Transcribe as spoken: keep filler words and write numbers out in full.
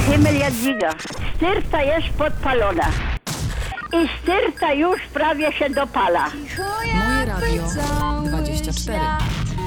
Himmel Jadwiga. Styrta jest podpalona. I styrta już prawie się dopala. Moje radio dwadzieścia cztery.